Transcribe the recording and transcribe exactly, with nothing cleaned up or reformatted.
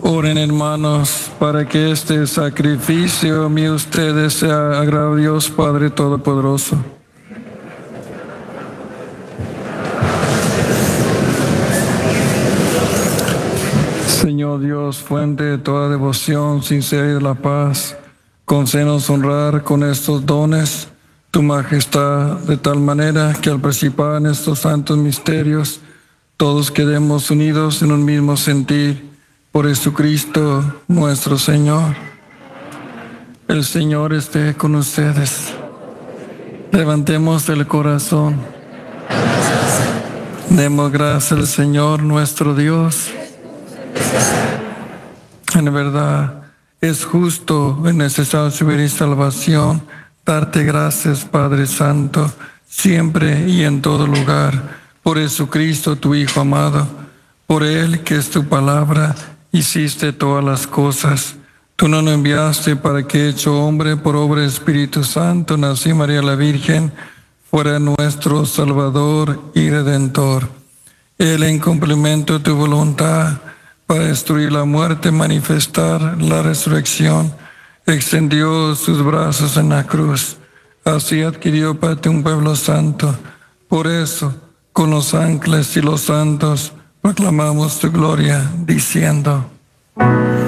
Oren, hermanos, para que este sacrificio mío de ustedes sea agradable a Dios Padre Todopoderoso. Señor Dios, fuente de toda devoción, sincera y de la paz, concédenos honrar con estos dones tu majestad, de tal manera que al participar en estos santos misterios, todos quedemos unidos en un mismo sentir, por Jesucristo nuestro Señor. El Señor esté con ustedes. Levantemos el corazón. Demos gracias al Señor nuestro Dios. En verdad, es justo y necesario subir y salvación, darte gracias, Padre Santo, siempre y en todo lugar, por Jesucristo, tu Hijo amado, por Él, que es tu palabra, hiciste todas las cosas. Tú no nos enviaste para que, hecho hombre por obra del Espíritu Santo, nací María la Virgen, fuera nuestro Salvador y Redentor. Él, en cumplimiento de tu voluntad, para destruir la muerte, manifestar la resurrección, extendió sus brazos en la cruz. Así adquirió para ti un pueblo santo. Por eso, con los ángeles y los santos, proclamamos tu gloria, diciendo: